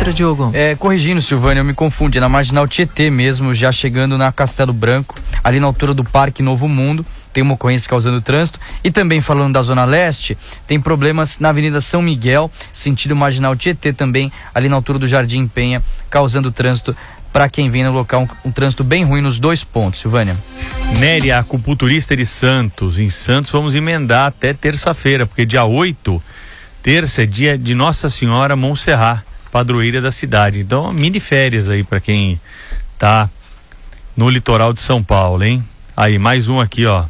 Pedro Diogo? Corrigindo, Silvânia, eu me confundi, é na Marginal Tietê mesmo, já chegando na Castelo Branco, ali na altura do Parque Novo Mundo, tem uma ocorrência causando trânsito. E também falando da Zona Leste, tem problemas na Avenida São Miguel, sentido Marginal Tietê também, ali na altura do Jardim Penha, causando trânsito para quem vem no local, um trânsito bem ruim nos 2 pontos, Silvânia. Nery, acupunturista de Santos. Em Santos vamos emendar até terça-feira, porque dia 8, terça, é dia de Nossa Senhora Montserrat, padroeira da cidade. Então, mini férias aí para quem tá no litoral de São Paulo, hein? Aí, mais um aqui, ó.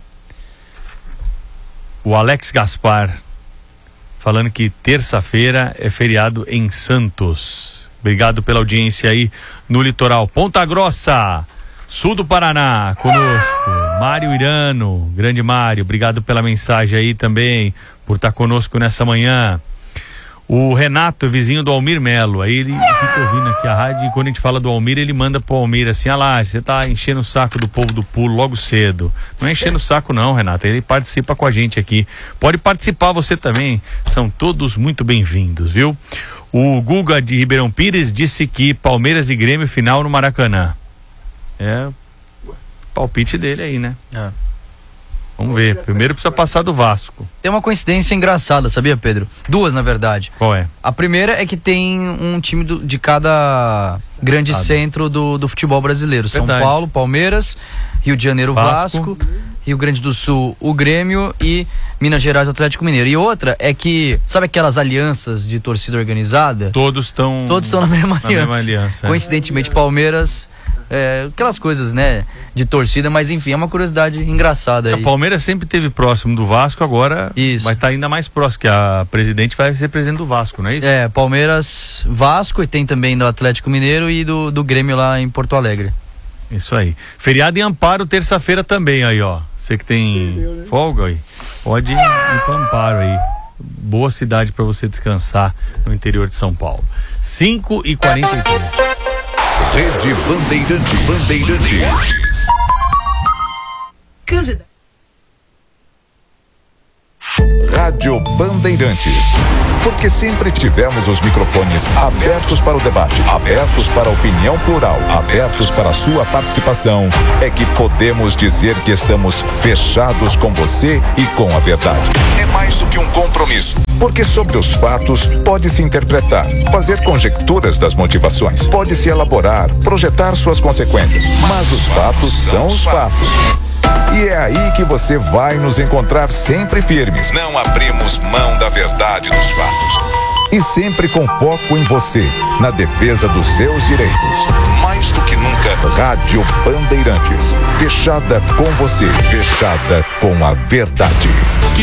O Alex Gaspar, falando que terça-feira é feriado em Santos. Obrigado pela audiência aí no litoral. Ponta Grossa, sul do Paraná, conosco. Mário Irano, grande Mário, obrigado pela mensagem aí também, por estar conosco nessa manhã. O Renato, vizinho do Almir Melo, aí ele fica ouvindo aqui a rádio e quando a gente fala do Almir, ele manda pro Almir assim: ah lá, você tá enchendo o saco do povo do pulo logo cedo. Não é enchendo o saco não, Renato, ele participa com a gente aqui. Pode participar você também, são todos muito bem-vindos, viu? O Guga de Ribeirão Pires disse que Palmeiras e Grêmio final no Maracanã. É palpite dele aí, né? Vamos ver. Primeiro precisa passar do Vasco. Tem uma coincidência engraçada, sabia, Pedro? 2, na verdade. Qual é? A primeira é que tem um time de cada grande centro do futebol brasileiro. Verdade. São Paulo, Palmeiras, Rio de Janeiro, Vasco, Rio Grande do Sul, o Grêmio e Minas Gerais, o Atlético Mineiro. E outra é que, sabe aquelas alianças de torcida organizada? Todos estão na mesma aliança. Coincidentemente, Palmeiras... aquelas coisas, né, de torcida, mas enfim, é uma curiosidade engraçada aí. O Palmeiras sempre esteve próximo do Vasco, agora vai estar ainda mais próximo, que a presidente vai ser presidente do Vasco, não é isso? Palmeiras, Vasco, e tem também do Atlético Mineiro e do Grêmio lá em Porto Alegre. Isso aí. Feriado em Amparo, terça-feira também aí, ó. Você que tem folga aí, pode ir para Amparo aí. Boa cidade para você descansar no interior de São Paulo. 5h43. Rede Bandeirantes. Rádio Bandeirantes. Porque sempre tivemos os microfones abertos para o debate, abertos para a opinião plural, abertos para a sua participação. É que podemos dizer que estamos fechados com você e com a verdade. É mais do que um compromisso. Porque sobre os fatos pode-se interpretar, fazer conjecturas das motivações, pode-se elaborar, projetar suas consequências. Mas os fatos são os fatos. E é aí que você vai nos encontrar sempre firmes. Não abrimos mão da verdade dos fatos. E sempre com foco em você, na defesa dos seus direitos. Mais do que nunca, Rádio Bandeirantes. Fechada com você, fechada com a verdade.